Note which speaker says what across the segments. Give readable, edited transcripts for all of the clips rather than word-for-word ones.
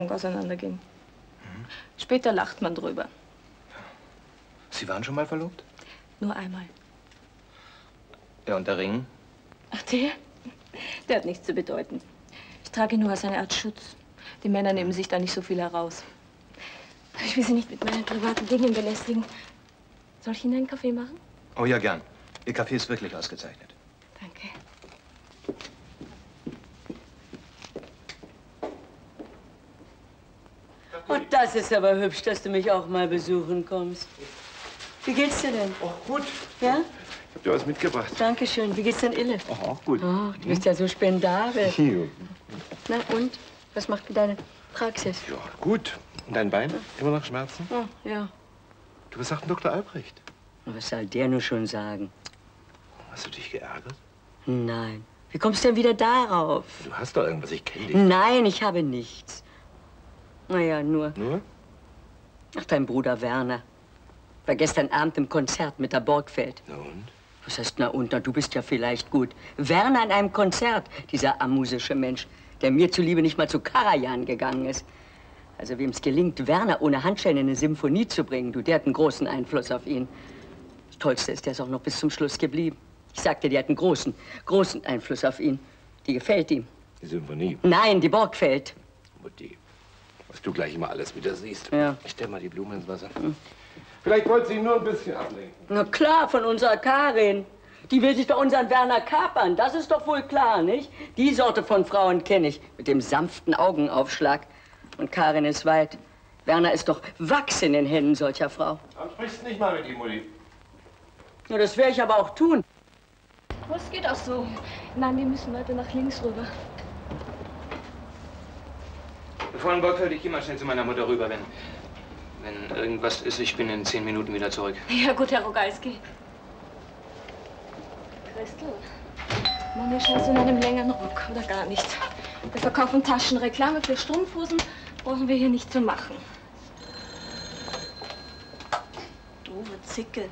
Speaker 1: auseinandergehen. Später lacht man drüber.
Speaker 2: Sie waren schon mal verlobt?
Speaker 1: Nur einmal.
Speaker 2: Ja, und der Ring?
Speaker 1: Ach, der hat nichts zu bedeuten. Ich trage ihn nur als eine Art Schutz. Die Männer nehmen sich da nicht so viel heraus. Ich will Sie nicht mit meinen privaten Dingen belästigen. Soll ich Ihnen einen Kaffee machen?
Speaker 2: Oh ja, gern. Ihr Kaffee ist wirklich ausgezeichnet.
Speaker 1: Danke.
Speaker 3: Und das ist aber hübsch, dass du mich auch mal besuchen kommst. Wie geht's dir denn?
Speaker 4: Oh, gut.
Speaker 3: Ja?
Speaker 4: Ich hab dir was mitgebracht.
Speaker 3: Dankeschön. Wie geht's denn Ille?
Speaker 4: Ach, auch gut.
Speaker 3: Oh, du bist ja so spendabel.
Speaker 4: Ja,
Speaker 3: Na und? Was macht denn deine Praxis?
Speaker 4: gut. Und dein Bein? Immer noch Schmerzen?
Speaker 3: Oh, ja.
Speaker 4: Du, was sagt denn Dr. Albrecht?
Speaker 3: Was soll der nur schon sagen?
Speaker 4: Hast du dich geärgert?
Speaker 3: Nein. Wie kommst du denn wieder darauf?
Speaker 4: Du hast doch irgendwas, ich kenne dich.
Speaker 3: Nein, ich habe nichts. Naja, nur.
Speaker 4: Nur?
Speaker 3: Ach, dein Bruder Werner. War gestern Abend im Konzert mit der Borgfeld.
Speaker 4: Na und?
Speaker 3: Was heißt na und? Na, du bist ja vielleicht gut. Werner in einem Konzert, dieser amusische Mensch, der mir zuliebe nicht mal zu Karajan gegangen ist. Also wem es gelingt, Werner ohne Handschellen in eine Symphonie zu bringen, du, der hat einen großen Einfluss auf ihn. Das Tollste ist, der ist auch noch bis zum Schluss geblieben. Ich sagte, die hat einen großen Einfluss auf ihn. Die gefällt ihm.
Speaker 4: Die Symphonie.
Speaker 3: Nein, die Borgfeld.
Speaker 4: Mutti, was du gleich immer alles wieder siehst.
Speaker 3: Ja.
Speaker 4: Ich stell mal die Blume ins Wasser. Vielleicht wollte sie ihn nur ein bisschen ablenken.
Speaker 3: Na klar, von unserer Karin. Die will sich doch unseren Werner kapern. Das ist doch wohl klar, nicht? Die Sorte von Frauen kenne ich. Mit dem sanften Augenaufschlag. Und Karin ist weit. Werner ist doch Wachs in den Händen solcher Frau.
Speaker 4: Dann sprichst du nicht mal mit ihm, Mutti.
Speaker 3: Ja, das werde ich aber auch tun.
Speaker 1: Oh, es geht auch so. Nein, wir müssen weiter nach links rüber.
Speaker 2: Fräulein Borgfeld, ich gehe mal schnell zu meiner Mutter rüber, wenn irgendwas ist. Ich bin in 10 Minuten wieder zurück.
Speaker 1: Ja gut, Herr Rogalski. Christel, machen wir schnell so in einem längeren Rock oder gar nicht. Wir verkaufen Taschen. Reklame für Strumpfhosen brauchen wir hier nicht zu machen. Doofe Zicke.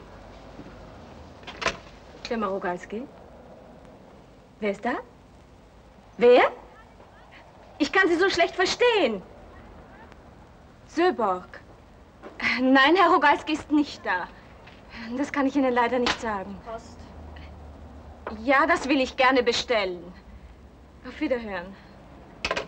Speaker 1: Der Rogalski? Wer ist da? Wer? Ich kann Sie so schlecht verstehen. Söborg. Nein, Herr Rogalski ist nicht da. Das kann ich Ihnen leider nicht sagen. Post. Ja, das will ich gerne bestellen. Auf Wiederhören.